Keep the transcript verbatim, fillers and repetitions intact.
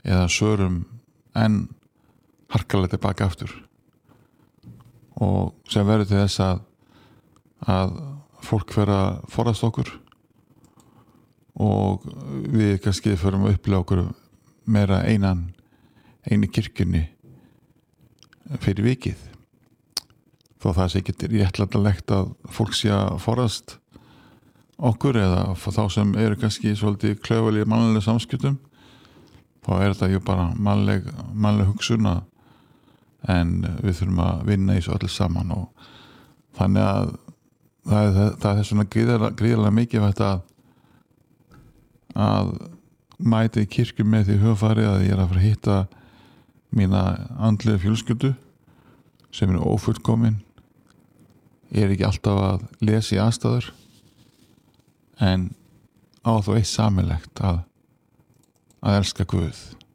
eða sörum en harkalega tilbaka aftur og sem verður til þess að að fólk fer að forðast okkur og við kannski förum að upplega okkur meira einan einu kirkjunni fyrir vikið þó það sé ekki réttlætanlegt að fólk sé að forðast okkur eða þá sem eru kannski svolítið klaufalegir mannlega samskiptum þá er þetta ju bara mannleg, mannleg hugsun en við þurfum að vinna í þessu öllu saman og þannig að það er, það er svona gríðarlega, gríðarlega mikilvægt að að mæta í kirkju með því hugfari að ég er að fara að hitta mína andlegu fjölskyldu sem er ófullkomin ég er ekki alltaf að lesa í aðstæður en á þó eitt sameiginlegt að að elska Guð